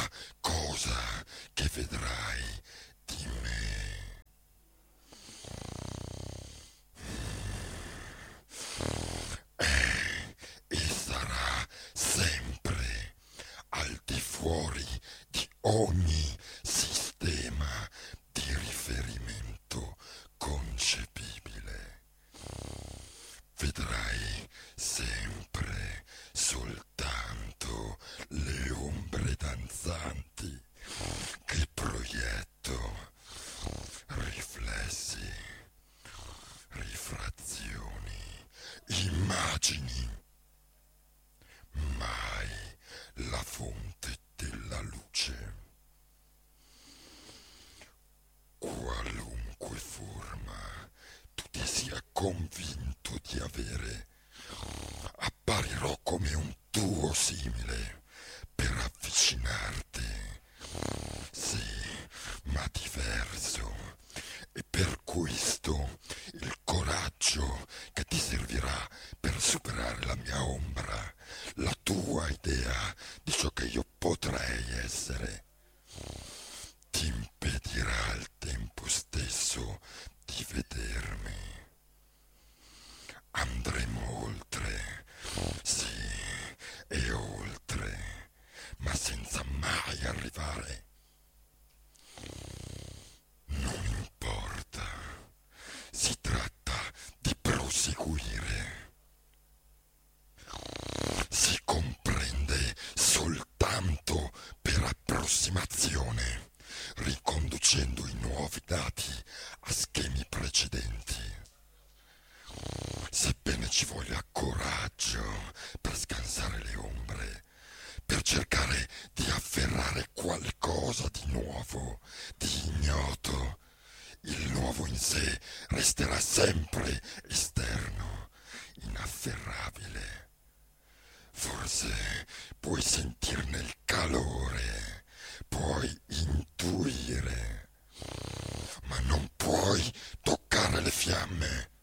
cosa che vedrai di me. È e sarà sempre al di fuori di ogni sistema di riferimento concepibile. Vedrai sempre soltanto le ombre danzanti che proietto, riflessi, rifrazioni, immagini, mai la fonte della luce. Qualunque forma tu ti sia convinto di avere, apparirò come un tuo simile per avvicinarti. Sì, ma diverso. E per questo il coraggio che ti servirà per superare la mia ombra, la tua idea di ciò che io potrei essere, ti impedirà al tempo stesso di vedermi. Andremo oltre, sì, e oltre, ma senza mai arrivare. Non importa, si tratta di proseguire. Si comprende soltanto per approssimazione, riconducendo i nuovi dati a schemi precedenti. Sebbene ci voglia coraggio per scansare le ombre, per cercare di afferrare qualcosa di nuovo, di ignoto, il nuovo in sé resterà sempre esterno, inafferrabile. Forse puoi sentirne il calore, puoi intuire, ma non puoi toccare le fiamme,